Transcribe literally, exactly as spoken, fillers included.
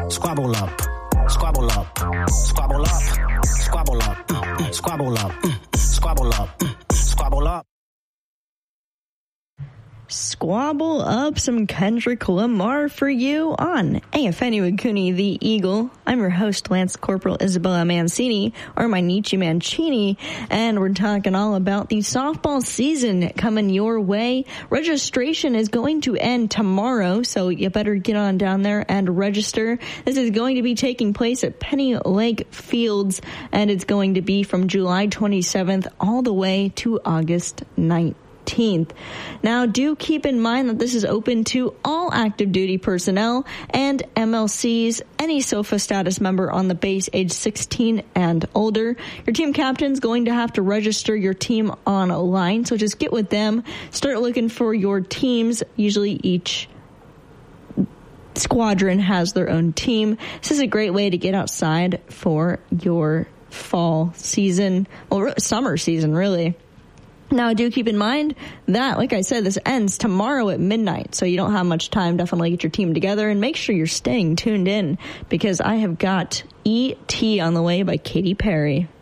Squabble up, squabble up, squabble up, squabble up, mm, mm, squabble up, mm, mm, squabble up, mm, mm, squabble up. Squabble up some Kendrick Lamar for you on A F N U Wakuni, the Eagle. I'm your host, Lance Corporal Isabella Mancini, or my Nietzsche Mancini, and we're talking all about the softball season coming your way. Registration is going to end tomorrow, so you better get on down there and register. This is going to be taking place at Penny Lake Fields, and it's going to be from July twenty-seventh all the way to August ninth. Now, do keep in mind that this is open to all active duty personnel and M L Cs, any SOFA status member on the base age sixteen and older. Your team captain's going to have to register your team online, so just get with them. Start looking for your teams. Usually each squadron has their own team. This is a great way to get outside for your fall season, or summer season, really. Now, do keep in mind that, like I said, this ends tomorrow at midnight, so you don't have much time. Definitely get your team together and make sure you're staying tuned in, because I have got E T on the way by Katy Perry.